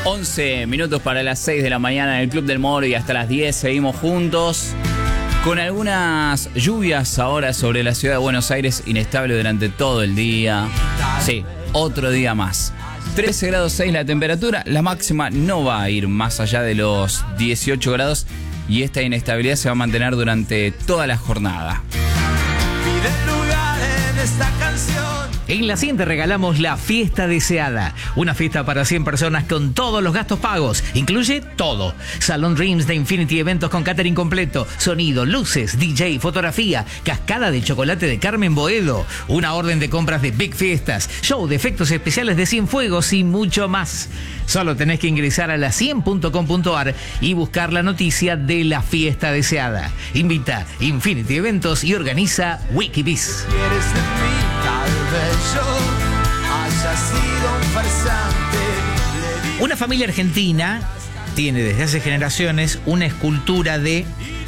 11 minutos para las 6 de la mañana en el Club del Moro y hasta las 10 seguimos juntos. Con algunas lluvias ahora sobre la ciudad de Buenos Aires, inestable durante todo el día. Sí, otro día más. 13 grados 6 la temperatura, la máxima no va a ir más allá de los 18 grados y esta inestabilidad se va a mantener durante toda la jornada. Pide lugar en esta canción. En la 100 te regalamos la fiesta deseada. Una fiesta para 100 personas con todos los gastos pagos. Incluye todo. Salón Dreams de Infinity, eventos con catering completo, sonido, luces, DJ, fotografía, cascada de chocolate de Carmen Boedo, una orden de compras de Big Fiestas, show de efectos especiales de Cienfuegos y mucho más. Solo tenés que ingresar a la100.com.ar y buscar la noticia de la fiesta deseada. Invita Infinity Eventos y organiza Wikibiz. Quieres de mí, tal vez yo haya sido un farsante. Una familia argentina tiene desde hace generaciones una escultura de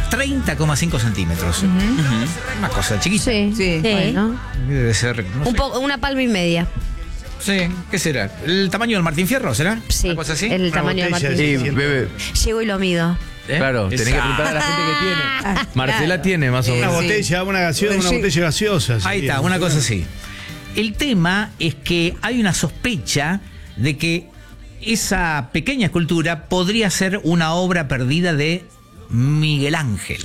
30,5 centímetros. Una cosa chiquita. Sí, Sí. Bueno, debe ser, no sé. una palma y media. Sí, ¿qué será? ¿El tamaño del Martín Fierro será? Sí, ¿Una cosa así? el tamaño de Martín. Sí, bebé. Llego y lo mido. Claro, tenés que preguntar a la gente que tiene. Marcela tiene más o Una menos. botella, una botella gaseosa. Ahí está, una cosa así. El tema es que hay una sospecha de que esa pequeña escultura podría ser una obra perdida de Miguel Ángel.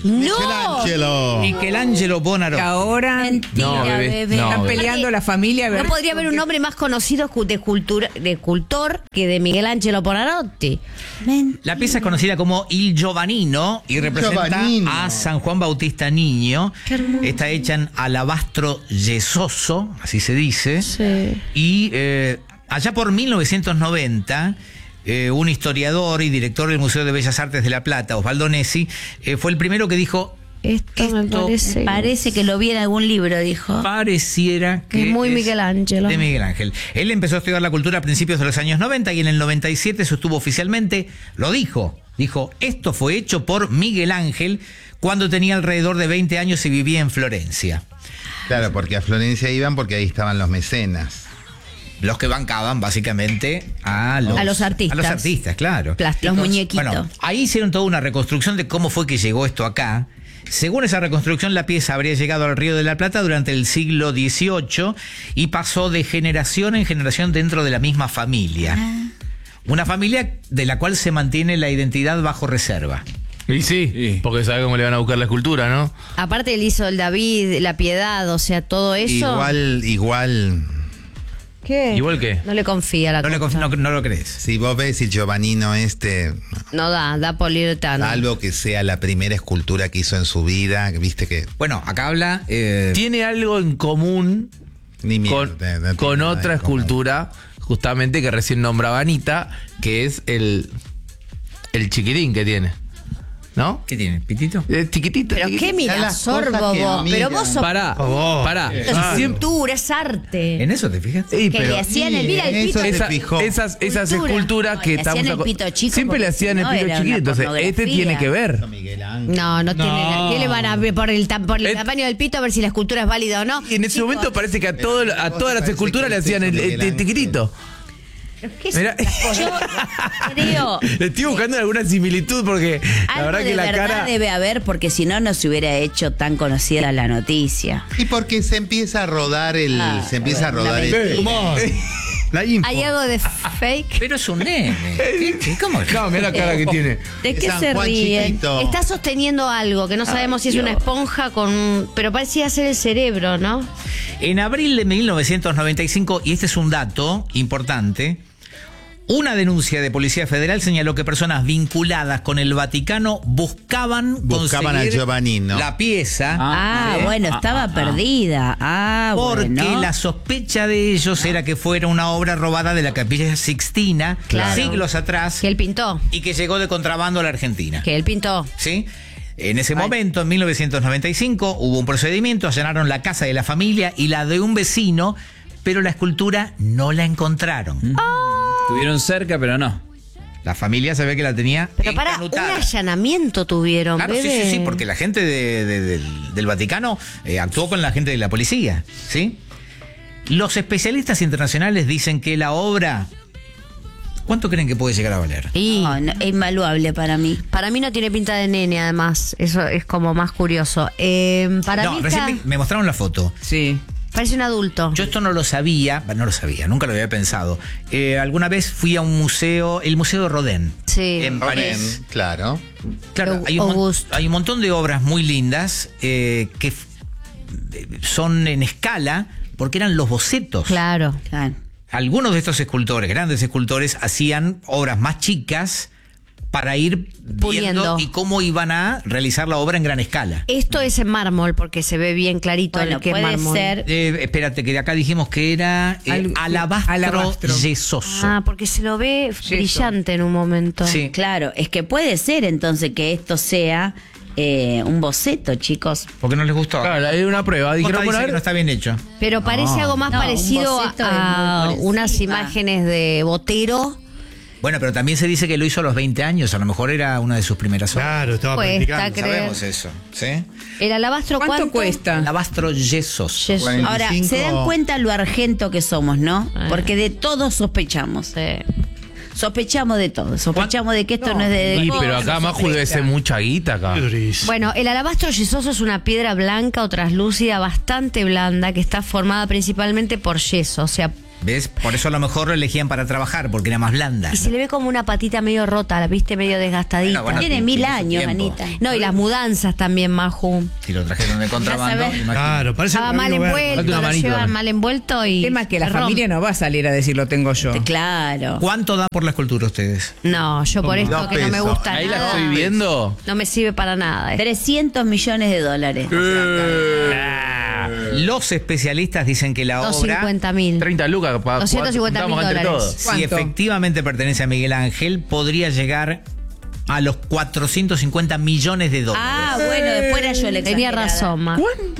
¡No! Michelangelo Que Buonarroti. ahora Mentira, No, bebé, bebé. no, están bebé. peleando la familia. a ver- No podría haber un hombre más conocido de escultor que de Miguel Ángelo Buonarroti. La pieza es conocida como Il Giovannino y representa Giovannino. a San Juan Bautista Niño. Está hecha en alabastro yesoso, así se dice. Sí. Y allá por 1990, un historiador y director del Museo de Bellas Artes de La Plata, Osvaldo Nessi, fue el primero que dijo: Esto me parece. Parece que lo vi en algún libro, dijo. pareciera que Es muy Miguel Ángelo. de Miguel Ángel. Él empezó a estudiar la cultura a principios de los años 90 y en el 97 sostuvo oficialmente, lo dijo, esto fue hecho por Miguel Ángel cuando tenía alrededor de 20 años y vivía en Florencia. Claro, porque a Florencia iban porque ahí estaban los mecenas. Los que bancaban básicamente a los artistas. A los artistas, claro. Plásticos. Los muñequitos. Bueno, ahí hicieron toda una reconstrucción de cómo fue que llegó esto acá. Según esa reconstrucción, la pieza habría llegado al Río de la Plata durante el siglo XVIII y pasó de generación en generación dentro de la misma familia. Una familia de la cual se mantiene la identidad bajo reserva. Y sí, porque sabe cómo le van a buscar la escultura, ¿no? Aparte él hizo el David, la Piedad, o sea, todo eso. Igual, ¿Qué? ¿Igual qué? No le confía a la No, cosa. no lo crees. si vos ves el Giovannino No da poliuretano. salvo que sea la primera escultura que hizo en su vida, viste que Bueno, acá habla... Tiene algo en común ni miedo, con, no tiene con nada otra en común. escultura, justamente que recién nombraba Anita, que es el chiquitín que tiene. ¿No? ¿Qué tiene? ¿Pitito? Es chiquitito. Pero chiquitito. qué mira, las cosas sorbo que vos. miran. Pero vos sos Pará, pará. es Siempre- pintura, es arte. ¿En eso te fijas? Sí, Que pero le hacían el, mira el eso pito. se fijó. esas Escultura. esculturas que Le hacían estamos el pito chico siempre le porque hacían el si no pito era chiquito, una entonces este pornografía. tiene que ver. Miguel Ángel. No tiene. ¿Qué le van a ver por el tamaño del pito a ver si la escultura es válida o no? Y en ese Chicos, momento parece que a todas las parece esculturas que le hacían es el Miguel Ángel. chiquitito. ¿qué es Mirá. estas cosas? Yo creo. Estoy buscando alguna similitud porque la Algo verdad de que la verdad cara. debe haber porque si no, no se hubiera hecho tan conocida la noticia. Y porque se empieza a rodar el. Ah, se empieza a rodar el. La info. ¿Hay algo de fake? Pero es un nene. ¿Cómo es? No, mira la cara que tiene. ¿De qué San se Juan ríen? chiquito. Está sosteniendo algo que no sabemos si es una esponja con. Pero parecía ser el cerebro, ¿no? En abril de 1995, y este es un dato importante, una denuncia de Policía Federal señaló que personas vinculadas con el Vaticano buscaban al conseguir Giovannino. la pieza. Bueno, estaba perdida. Porque Bueno. la sospecha de ellos era que fuera una obra robada de la Capilla Sixtina Claro. siglos atrás Que él pintó. y que llegó de contrabando a la Argentina. Que él pintó. ¿Sí? En ese momento, en 1995, hubo un procedimiento, allanaron la casa de la familia y la de un vecino, pero la escultura no la encontraron. Estuvieron cerca, pero no. La familia se ve que la tenía Pero para un encanutada. allanamiento tuvieron, Claro, bebé. sí, porque la gente del Vaticano actuó con la gente de la policía, ¿sí? Los especialistas internacionales dicen que la obra ¿Cuánto creen que puede llegar a valer? Y No, es invaluable para mí. para mí no tiene pinta de nene, además. Eso es como más curioso. Para mí recién está- me mostraron la foto. Sí. parece un adulto. Yo esto no lo sabía, nunca lo había pensado. Alguna vez fui a un museo, el Museo de Rodin, Sí. en París. Claro. Claro, Auguste. hay un montón de obras muy lindas que son en escala porque eran los bocetos. Claro. Claro. Algunos de estos escultores, grandes escultores, hacían obras más chicas para ir Puliendo. viendo y cómo iban a realizar la obra en gran escala. Esto es en mármol porque se ve bien clarito Bueno, el que es puede mármol. ser. Espérate, que de acá dijimos que era alabastro yesoso. Ah, porque se lo ve brillante en un momento. Sí. Claro, es que puede ser entonces que esto sea un boceto, chicos. ¿Por qué no les gustó? Claro, hay una prueba. Dijeron, Dice bueno, a que ver. no está bien hecho. Pero parece algo más No, un parecido boceto es a muy por unas encima. imágenes de Botero. Bueno, pero también se dice que lo hizo a los 20 años. A lo mejor era una de sus primeras obras. Claro, estaba Cuesta practicando. creer. Sabemos eso, ¿sí? El alabastro, ¿Cuánto cuesta? Alabastro yesoso. Yes. 45. Ahora, se dan cuenta lo argento que somos, ¿no? Porque de todo sospechamos. Sí. Sospechamos de todo. Sospechamos de que esto no es de... Sí, pero acá Maju debe ser mucha guita acá. Durísimo. Bueno, el alabastro yesoso es una piedra blanca o traslúcida bastante blanda que está formada principalmente por yeso, o sea, ¿Ves? Por eso a lo mejor lo elegían para trabajar, porque era más blanda. y se le ve como una patita medio rota, la viste medio desgastadita. Bueno, Tiene tiene 1000 su años, tiempo. Anita. No, y las mudanzas también, Maju. Si lo trajeron de contrabando, Ya sabes. imagínate. Claro, parece Estaba un mal rabino envuelto, Falta una lo manito llevan también. mal envuelto y... El tema es que la se rompe. familia no va a salir a decir lo tengo yo. Claro. ¿Cuánto dan por la escultura ustedes? No, yo por esto 2 que no me pesos. gusta Ahí la nada, estoy viendo. no me sirve para nada. 300 millones de dólares. Los especialistas dicen que la obra, 250.000. 30 lucas para 250.000 dólares. si ¿Cuánto? efectivamente pertenece a Miguel Ángel, podría llegar a los 450 millones de dólares. Ah, bueno, después era yo la Tenía exagerada. razón, Ma.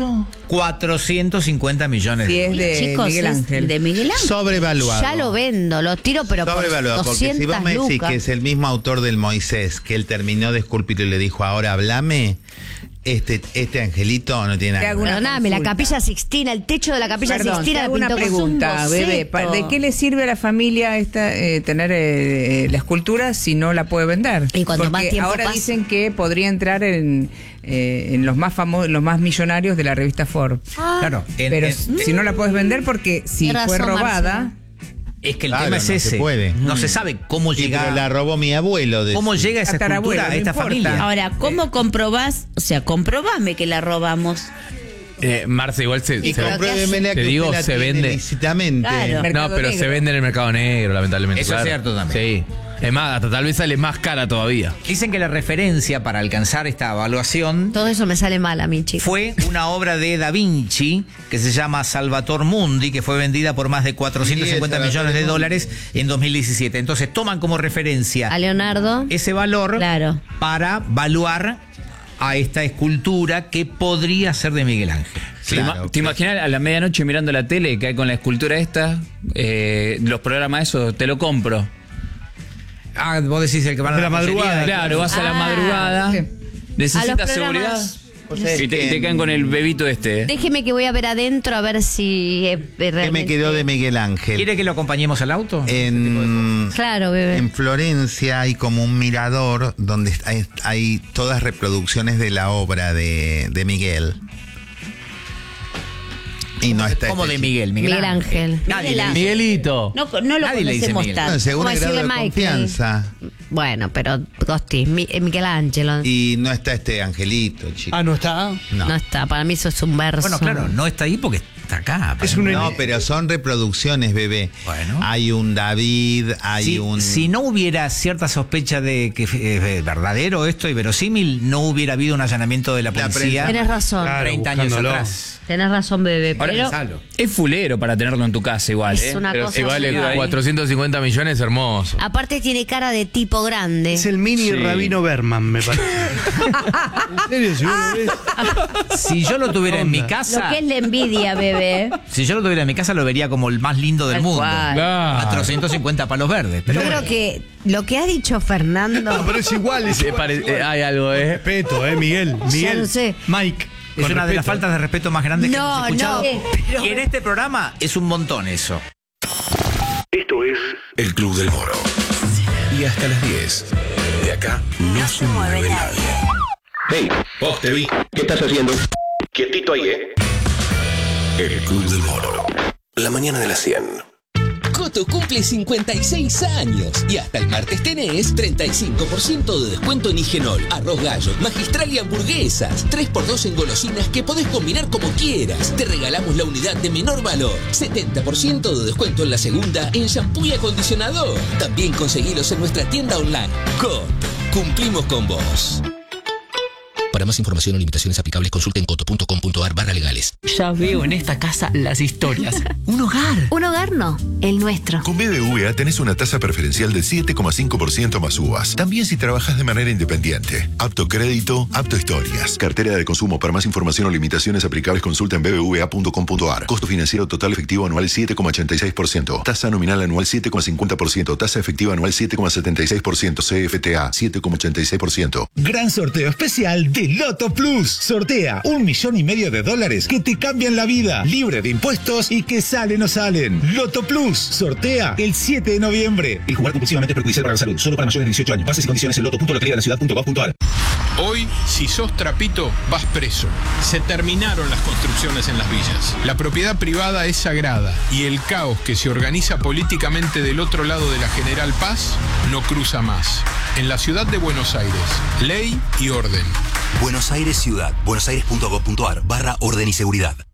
450 millones Si de es dólares. de Chicos, Miguel es Ángel. de Miguel Ángel. Sobrevaluado. Ya lo vendo, lo tiro, pero por Sobrevaluado, porque 200 si vos me decís lucas. que es el mismo autor del Moisés, que él terminó de esculpir y le dijo, ahora hablame, este angelito no tiene Te nada. hago una Perdóname, la consulta. Capilla Sixtina, el techo de la Capilla Perdón, te Sixtina la hago una pintó con pregunta, un bebé. boceto. ¿De qué le sirve a la familia esta tener la escultura si no la puede vender? Y cuanto Porque más tiempo ahora pasa- dicen que podría entrar en los más famosos, los más millonarios de la revista Forbes. Claro, Pero si no la puedes vender porque si Tienes fue razón, robada, Marcelo. es que el Claro, tema es no ese. se puede. No se sabe cómo Sí, llega, pero la robó mi abuelo. cómo decía. llega esa Tatarabuelo, escultura a no esta importa. familia. Ahora, ¿cómo comprobás? O sea, comprobame que la robamos. Marce, igual se Y se- compruébemela te que digo, usted la se tiene vende. lícitamente. Claro. No, Mercado pero negro. se vende en el mercado negro, lamentablemente. Eso es claro. cierto también. Sí. Es más, hasta tal vez sale más cara todavía. Dicen que la referencia para alcanzar esta evaluación Todo eso me sale mal a mí, chicos. fue una obra de Da Vinci que se llama Salvator Mundi, que fue vendida por más de 450 Sí, millones de Salvatore dólares en 2017. Entonces toman como referencia A Leonardo. ese valor Claro. para valuar a esta escultura que podría ser de Miguel Ángel. Claro, ¿te imaginas a la medianoche mirando la tele que hay con la escultura esta? Los programas esos, te lo compro. Ah, vos decís el que van a De la madrugada. Claro, vas a la madrugada, A necesitas los seguridad programas. y te caen con el bebito este. Déjeme que voy a ver adentro a ver si ¿Qué realmente... me quedó de Miguel Ángel? ¿Quiere que lo acompañemos al auto? Claro, bebé. En Florencia hay como un mirador donde hay todas reproducciones de la obra de Miguel. Y no está ¿Cómo este de chico. Miguel? Miguel Ángel. Nadie Miguel le Ángel. dice. Miguelito. No lo Nadie le dice conocemos Miguel. No, tanto. según ¿Cómo el grado de decirle Michael? confianza. Bueno, pero Costi, Michelangelo. Y no está este angelito, chico. Ah, ¿no está? No. No está, para mí eso es un verso. Bueno, claro, no está ahí porque está acá. Es un No, pero son reproducciones, bebé. Bueno. Hay un David, hay un... Si no hubiera cierta sospecha de que es verdadero esto y verosímil, no hubiera habido un allanamiento de la La policía Tenés razón. Claro, 30 años buscándolo. atrás. Tenés razón, bebé. Ahora, Pero Pensalo. es fulero para tenerlo en tu casa igual. es una Pero cosa si vale surreal. 450 millones, hermoso. Aparte tiene cara de tipo grande. Es el mini Sí. Rabino Berman, me parece. ¿En serio? Si vos lo ves. Si yo lo tuviera en mi Lo casa, que es la envidia, bebé. si yo lo tuviera en mi casa, lo vería como el más lindo del Tal mundo. cual. Claro. 450 palos verdes. Pero Yo creo que lo que ha dicho Fernando. No, pero es igual. Es Sí, igual, es igual. hay algo, Respeto, Miguel. Miguel. no sé. Mike. es con una de las respeto. faltas de respeto más grandes que No, hemos escuchado. no, Y en este programa es un montón eso. Esto es El Club del Moro. y hasta las 10. De acá no se mueve nadie. Hey, vos te vi. ¿Qué estás haciendo? Quietito ahí, El Club del Moro. La mañana de las 100. Coto cumple 56 años y hasta el martes tenés 35% de descuento en Higenol, arroz gallo, magistral y hamburguesas. 3x2 en golosinas que podés combinar como quieras. Te regalamos la unidad de menor valor. 70% de descuento en la segunda en shampoo y acondicionador. También conseguilos en nuestra tienda online. Coto, cumplimos con vos. Para más información o limitaciones aplicables, consulten coto.com.ar/legales. Ya veo en esta casa las historias. Un hogar. Un hogar no, el nuestro. Con BBVA tenés una tasa preferencial del 7,5% más uvas. También si trabajas de manera independiente. Apto crédito, apto historias. Cartera de consumo. Para más información o limitaciones aplicables, consulta en bbva.com.ar. Costo financiero total efectivo anual 7,86%. Tasa nominal anual 7,50%. Tasa efectiva anual 7,76%. CFTA 7,86%. Gran sorteo especial de Loto Plus. Sortea $1,5 millones que te cambian la vida, libre de impuestos y que salen o salen. Loto Plus sortea el 7 de noviembre. El jugar compulsivamente es perjudicial para la salud. Solo para mayores de 18 años. Bases y condiciones en loto.loteriadelaciudad.gov.ar. Hoy, si sos trapito, vas preso. Se terminaron las construcciones en las villas. La propiedad privada es sagrada y el caos que se organiza políticamente del otro lado de la General Paz no cruza más. En la ciudad de Buenos Aires, ley y orden. Buenos Aires Ciudad. buenosaires.gov.ar/orden y seguridad.